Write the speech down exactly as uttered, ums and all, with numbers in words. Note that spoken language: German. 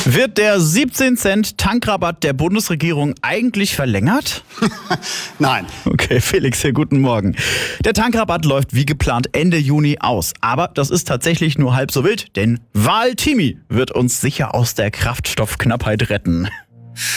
Wird der siebzehn Cent Tankrabatt der Bundesregierung eigentlich verlängert? Nein. Okay, Felix hier, guten Morgen. Der Tankrabatt läuft wie geplant Ende Juni aus. Aber das ist tatsächlich nur halb so wild, denn Waltimi wird uns sicher aus der Kraftstoffknappheit retten.